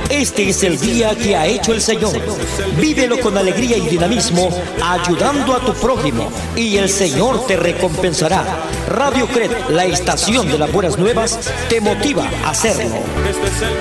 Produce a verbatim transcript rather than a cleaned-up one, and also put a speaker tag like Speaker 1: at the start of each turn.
Speaker 1: Este es el día que ha hecho el Señor. Vívelo con alegría y dinamismo, ayudando a tu prójimo, y el Señor te recompensará. Radio Cret, la estación de las buenas nuevas, te motiva a hacerlo.